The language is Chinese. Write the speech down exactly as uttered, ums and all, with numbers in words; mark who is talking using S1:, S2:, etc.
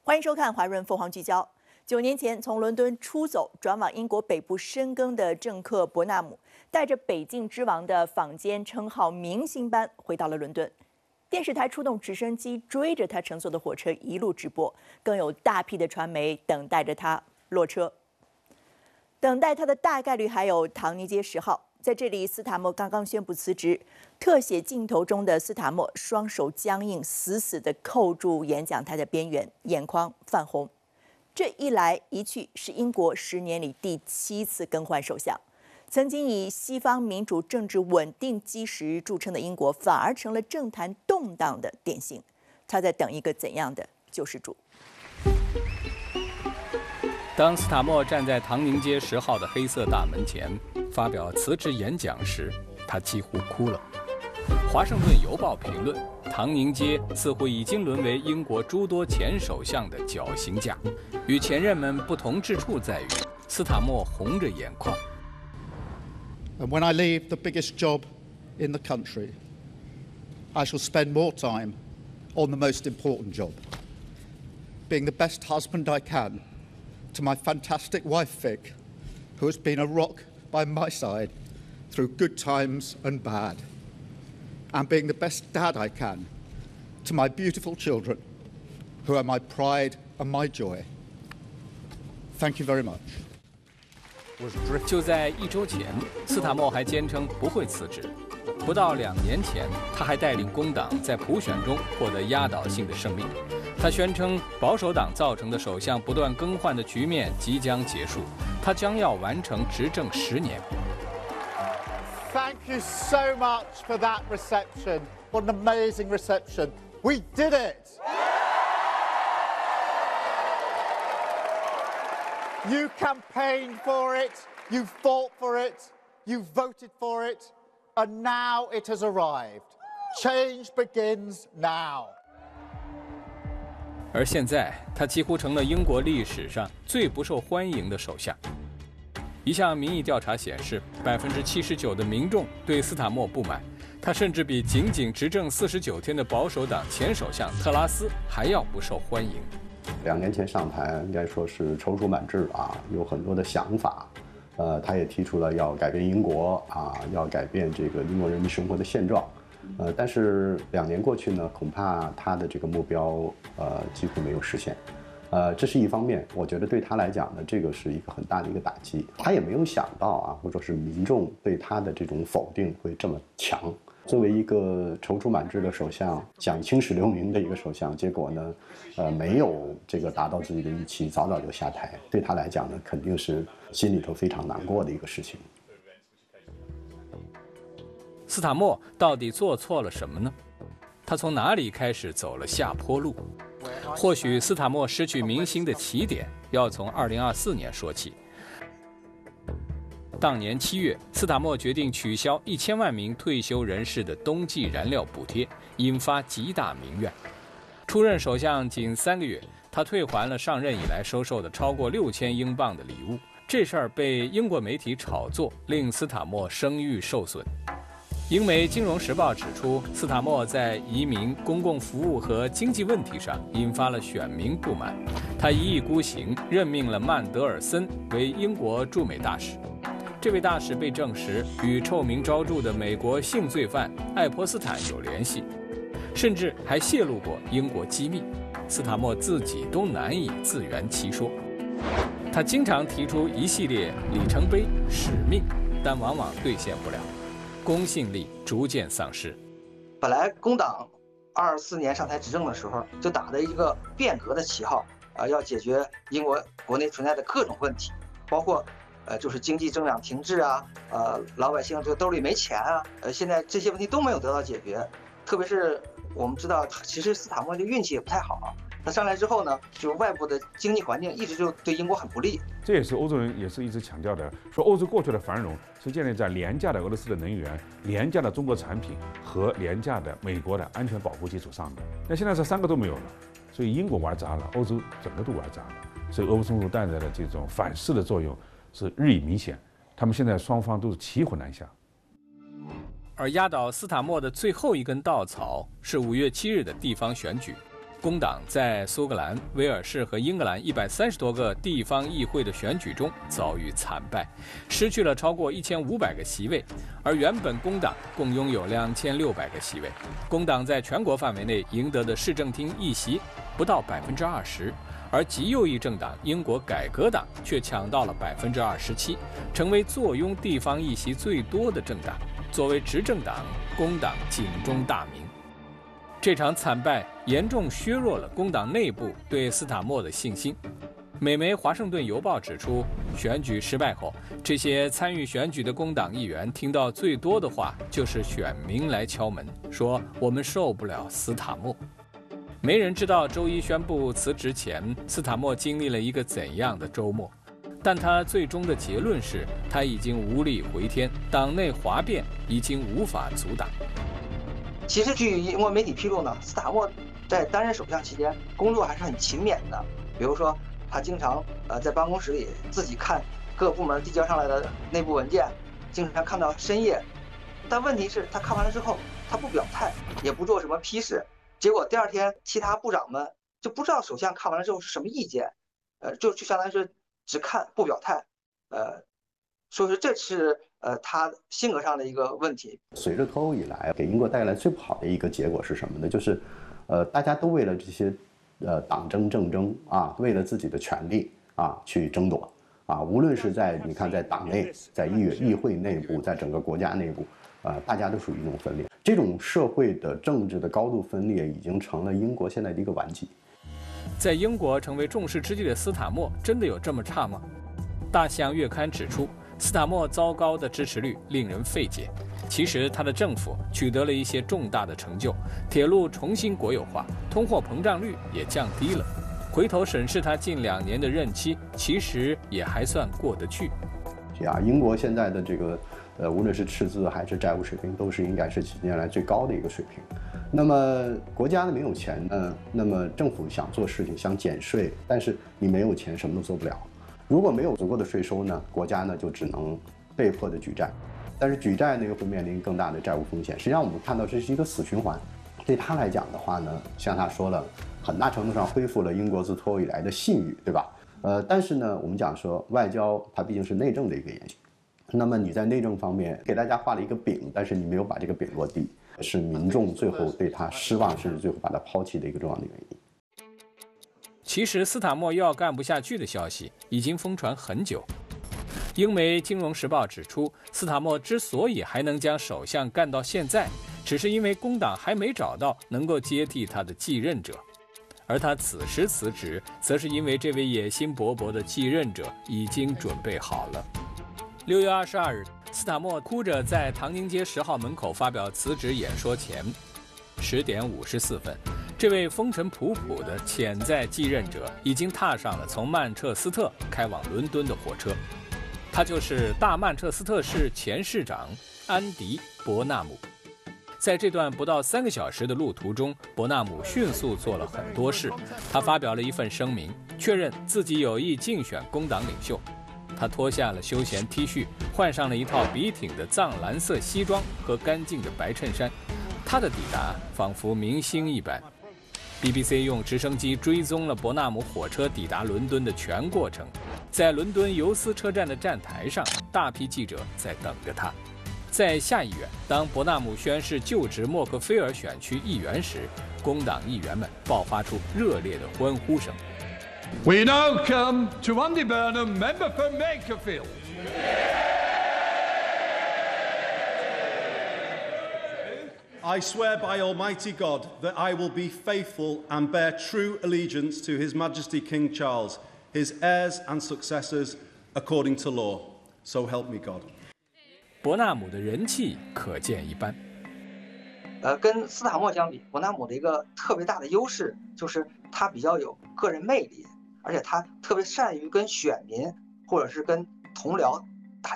S1: 欢迎收看《华润凤凰聚焦》。九年前从伦敦出走，转往英国北部深耕的政客伯纳姆，带着“北境之王”的坊间称号明星般回到了伦敦。电视台出动直升机追着他乘坐的火车一路直播，更有大批的传媒等待着他落车。等待他的大概率还有唐尼街十号。在这里，斯塔默刚刚宣布辞职。特写镜头中的斯塔默双手僵硬，死死地扣住演讲台的边缘，眼眶泛红。这一来一去，是英国十年里第七次更换首相。曾经以西方民主政治稳定基石著称的英国，反而成了政坛动荡的典型。他在等一个怎样的救世主？
S2: 当斯塔默站在唐宁街十号的黑色大门前发表辞职演讲时，他几乎哭了。华盛顿邮报评论，唐宁街似乎已经沦为英国诸多前首相的绞刑架。与前任们不同之处在于，斯塔默红着眼眶。
S3: And when I leave the biggest job in the country, I shall spend more time on the most important job, being the best husband I can to my fantastic wife Vic, who has been a rock by my side through good times and bad, and being the best dad I can to my beautiful children, who are my pride and my joy. Thank you very much.
S2: 就在一周前，斯塔默还坚称不会辞职。不到两年前，他还带领工党在普选中获得压倒性的胜利。他宣称，保守党造成的首相不断更换的局面即将结束，他将要完成执政十年。
S4: Thank you so much for that reception. What an amazing reception. We did it. You campaigned for it, you fought for it, you voted for it, and now it has arrived. Change begins now.
S2: 而现在，他几乎成了英国历史上最不受欢迎的首相。一项民意调查显示，百分之七十九的民众对斯塔默不满，他甚至比仅仅执政四十九天的保守党前首相特拉斯还要不受欢迎。
S5: 两年前上台，应该说是踌躇满志啊，有很多的想法。呃，他也提出了要改变英国啊，要改变这个英国人民生活的现状。呃，但是两年过去呢，恐怕他的这个目标呃几乎没有实现。呃，这是一方面，我觉得对他来讲呢，这个是一个很大的一个打击。他也没有想到啊，或者说是民众对他的这种否定会这么强。作为一个踌躇满志的首相，想青史留名的一个首相，结果呢，呃，没有这个达到自己的预期，早早就下台。对他来讲呢，肯定是心里头非常难过的一个事情。
S2: 斯塔默到底做错了什么呢？他从哪里开始走了下坡路？或许斯塔默失去民心的起点要从二零二四年说起。当年七月，斯塔默决定取消一千万名退休人士的冬季燃料补贴，引发极大民怨。出任首相仅三个月，他退还了上任以来收受的超过六千英镑的礼物。这事儿被英国媒体炒作，令斯塔默声誉受损。英媒《金融时报》指出，斯塔默在移民、公共服务和经济问题上引发了选民不满。他一意孤行，任命了曼德尔森为英国驻美大使。这位大使被证实与臭名昭著的美国性罪犯爱泼斯坦有联系，甚至还泄露过英国机密。斯塔默自己都难以自圆其说。他经常提出一系列里程碑、使命，但往往兑现不了，公信力逐渐丧失。
S6: 本来工党二四年上台执政的时候，就打着一个变革的旗号，啊、呃，要解决英国国内存在的各种问题，包括。呃，就是经济增长停滞啊，呃，老百姓这个兜里没钱啊，呃，现在这些问题都没有得到解决。特别是我们知道，其实斯塔默的运气也不太好啊。他上来之后呢，就是外部的经济环境一直就对英国很不利。
S7: 这也是欧洲人也是一直强调的，说欧洲过去的繁荣是建立在廉价的俄罗斯的能源、廉价的中国产品和廉价的美国的安全保护基础上的。那现在这三个都没有了，所以英国玩砸了，欧洲整个都玩砸了。所以俄乌冲突带来的这种反噬的作用是日益明显，他们现在双方都是骑虎难下。
S2: 而压倒斯塔默的最后一根稻草是五月七日的地方选举。 工党在苏格兰、威尔士和英格兰一百三十多个地方议会的选举中遭遇惨败，失去了超过一千五百个席位，而原本工党共拥有两千六百个席位。工党在全国范围内赢得的市政厅议席不到百分之二十，而极右翼政党英国改革党却抢到了百分之二十七，成为坐拥地方议席最多的政党。作为执政党，工党警钟大鸣。这场惨败严重削弱了工党内部对斯塔默的信心。美媒《华盛顿邮报》指出，选举失败后，这些参与选举的工党议员听到最多的话就是选民来敲门，说我们受不了斯塔默。没人知道周一宣布辞职前，斯塔默经历了一个怎样的周末，但他最终的结论是，他已经无力回天，党内哗变已经无法阻挡。
S6: 其实，据英国媒体披露呢，斯塔默在担任首相期间，工作还是很勤勉的。比如说，他经常呃在办公室里自己看各部门递交上来的内部文件，经常看到深夜。但问题是，他看完了之后，他不表态，也不做什么批示。结果第二天，其他部长们就不知道首相看完了之后是什么意见，呃，就就相当于是只看不表态，呃，所以说这是。呃，他性格上的一个问题。
S5: 随着脱欧以来，给英国带来最不好的一个结果是什么呢？就是，呃，大家都为了这些，呃，党争政争啊，为了自己的权利啊去争夺啊，无论是在你看在党内，在议议会内部，在整个国家内部，啊、呃，大家都属于一种分裂。这种社会的政治的高度分裂，已经成了英国现在的一个顽疾。
S2: 在英国成为众矢之的的斯塔默，真的有这么差吗？大象月刊指出，斯塔默糟糕的支持率令人费解。其实他的政府取得了一些重大的成就，铁路重新国有化，通货膨胀率也降低了。回头审视他近两年的任期，其实也还算过得去。
S5: 啊，英国现在的这个呃，无论是赤字还是债务水平，都是应该是几年来最高的一个水平。那么国家呢没有钱呢，那么政府想做事情，想减税，但是你没有钱，什么都做不了。如果没有足够的税收呢，国家呢就只能被迫的举债，但是举债呢又会面临更大的债务风险。实际上我们看到这是一个死循环。对他来讲的话呢，像他说了，很大程度上恢复了英国自脱欧以来的信誉，对吧？呃，但是呢，我们讲说外交它毕竟是内政的一个延续，那么你在内政方面给大家画了一个饼，但是你没有把这个饼落地，是民众最后对他失望，甚至最后把他抛弃的一个重要的原因。
S2: 其实斯塔默要干不下去的消息已经疯传很久。英媒《金融时报》指出，斯塔默之所以还能将首相干到现在，只是因为工党还没找到能够接替他的继任者，而他此时辞职，则是因为这位野心勃勃的继任者已经准备好了。六月二十二日，斯塔默哭着在唐宁街十号门口发表辞职演说前，十点五十四分。这位风尘仆仆的潜在继任者已经踏上了从曼彻斯特开往伦敦的火车，他就是大曼彻斯特市前市长安迪·伯纳姆。在这段不到三个小时的路途中，伯纳姆迅速做了很多事。他发表了一份声明，确认自己有意竞选工党领袖。他脱下了休闲 T 恤，换上了一套笔挺的藏蓝色西装和干净的白衬衫。他的抵达仿佛明星一般。B B C 用直升机追踪了伯纳姆火车抵达伦敦的全过程。在伦敦尤斯车站的站台上，大批记者在等着他。在下议院，当伯纳姆宣誓就职默克菲尔选区议员时，工党议员们爆发出热烈的欢呼声。
S8: We now come to Andy Burnham, member for Makerfield.
S9: I swear by Almighty God that I will be faithful and bear true allegiance to His Majesty King Charles, his heirs and successors, according to law. So help me God.
S2: 伯纳姆的人气可见一斑。
S6: 呃，跟斯塔默相比，伯纳姆的一个特别大的优势就是他比较有个人魅力，而且他特别善于跟选民或者是跟同僚